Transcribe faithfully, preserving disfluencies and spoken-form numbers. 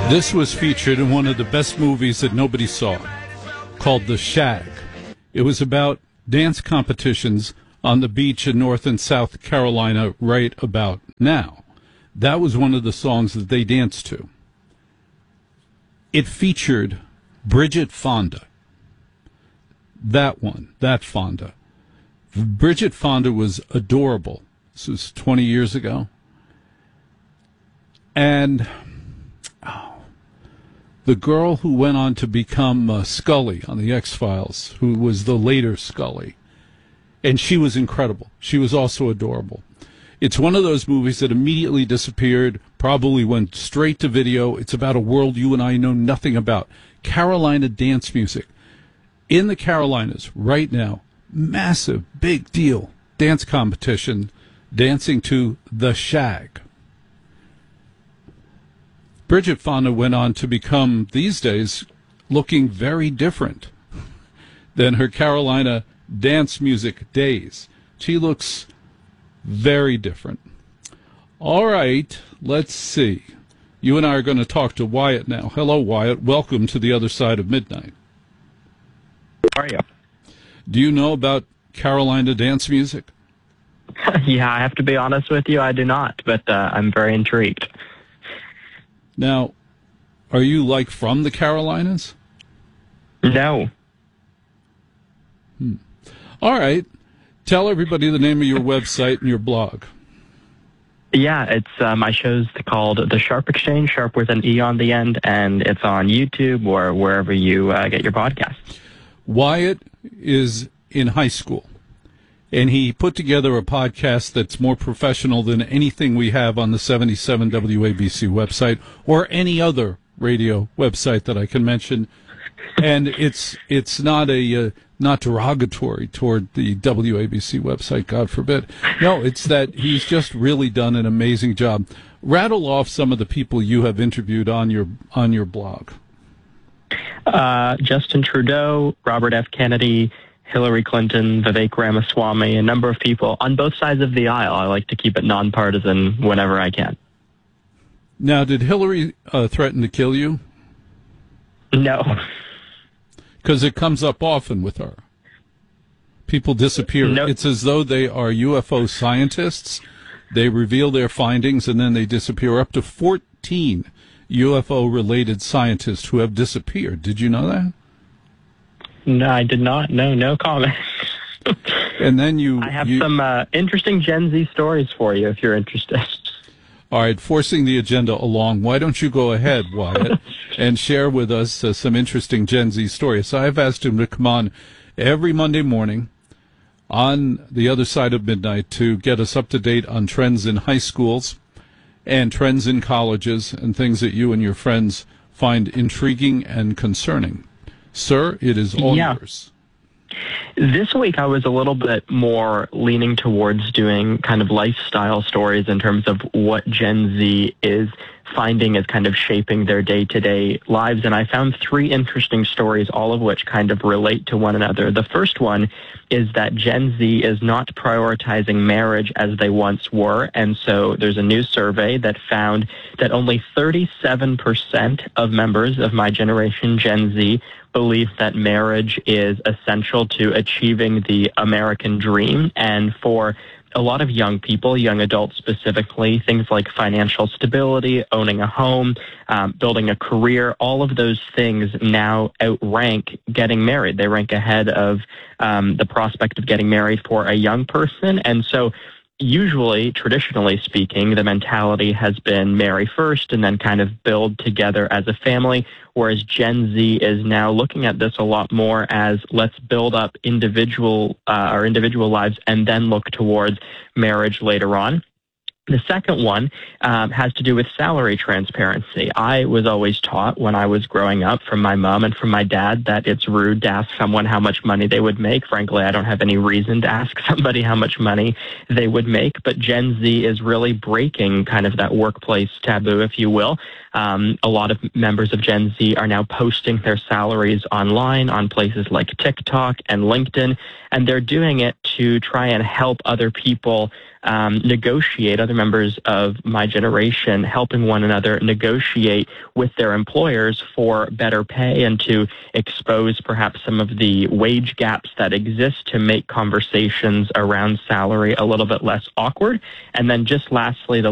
This was featured in one of the best movies that nobody saw, called The Shag. It was about dance competitions on the beach in North and South Carolina right about now. That was one of the songs that they danced to. It featured Bridget Fonda. That one, that Fonda. Bridget Fonda was adorable. This was twenty years ago. And oh, the girl who went on to become uh, Scully on the X-Files, who was the later Scully, and she was incredible. She was also adorable. It's one of those movies that immediately disappeared, probably went straight to video. It's about a world you and I know nothing about. Carolina dance music. In the Carolinas, right now, massive, big deal dance competition, dancing to The Shag. Bridget Fonda went on to become, these days, looking very different than her Carolina dance music days. She looks very different. All right, let's see. You and I are going to talk to Wyatt now. Hello, Wyatt. Welcome to The Other Side of Midnight. How are you? Do you know about Carolina dance music? Yeah, I have to be honest with you, I do not, but uh, I'm very intrigued. Now, are you, like, from the Carolinas? No. Hmm. All right. Tell everybody the name of your website and your blog. Yeah, it's uh, my show's called The Sharp Exchange, Sharp with an E on the end, and it's on YouTube or wherever you uh, get your podcasts. Wyatt is in high school, and he put together a podcast that's more professional than anything we have on the seventy-seven W A B C website or any other radio website that I can mention. And it's it's not a uh, not derogatory toward the W A B C website, God forbid. No, it's that he's just really done an amazing job. Rattle off some of the people you have interviewed on your on your blog. Uh, Justin Trudeau, Robert F. Kennedy, Hillary Clinton, Vivek Ramaswamy, a number of people on both sides of the aisle. I like to keep it nonpartisan whenever I can. Now, did Hillary uh, threaten to kill you? No. Because it comes up often with her. People disappear. No. It's as though they are U F O scientists. They reveal their findings and then they disappear. Up to fourteen U F O-related scientists who have disappeared. Did you know that? No, I did not. No, no comment. And then you... I have you, some uh, interesting Gen Z stories for you if you're interested. All right, forcing the agenda along, why don't you go ahead, Wyatt, and share with us uh, some interesting Gen Z stories. So I've asked him to come on every Monday morning on The Other Side of Midnight to get us up to date on trends in high schools and trends in colleges and things that you and your friends find intriguing and concerning. Sir, it is all yeah. yours. This week I was a little bit more leaning towards doing kind of lifestyle stories in terms of what Gen Z is finding is kind of shaping their day-to-day lives. And I found three interesting stories, all of which kind of relate to one another. The first one is that Gen Z is not prioritizing marriage as they once were. And so there's a new survey that found that only thirty-seven percent of members of my generation, Gen Z, believe that marriage is essential to achieving the American dream. And for a lot of young people, young adults specifically, things like financial stability, owning a home, um, building a career, all of those things now outrank getting married. They rank ahead of um, the prospect of getting married for a young person. And so usually, traditionally speaking, the mentality has been marry first and then kind of build together as a family, whereas Gen Z is now looking at this a lot more as let's build up individual uh, our individual lives and then look towards marriage later on. The second one um, has to do with salary transparency. I was always taught when I was growing up from my mom and from my dad that it's rude to ask someone how much money they would make. Frankly, I don't have any reason to ask somebody how much money they would make, but Gen Z is really breaking kind of that workplace taboo, if you will. Um, a lot of members of Gen Z are now posting their salaries online on places like TikTok and LinkedIn, and they're doing it to try and help other people um, negotiate, other members of my generation, helping one another negotiate with their employers for better pay and to expose perhaps some of the wage gaps that exist to make conversations around salary a little bit less awkward. And then just lastly, the